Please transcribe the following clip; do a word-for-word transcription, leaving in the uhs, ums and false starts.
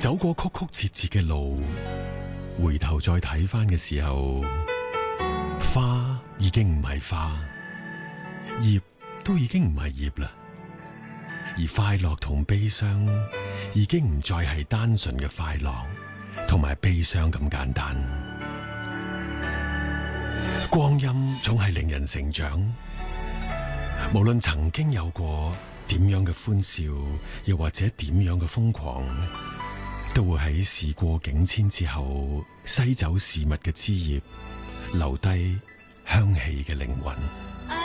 走過曲曲折折嘅路，回頭再睇返嘅時候，花已經唔係花，葉都已經唔係葉啦，而快樂同悲傷已經唔再係單純嘅快樂同埋悲傷咁簡單。光陰總係令人成長，無論曾經有過點樣嘅歡笑，又或者點樣嘅瘋狂，都會喺事過境遷之後，篩走事物嘅枝葉，留低香氣嘅靈魂。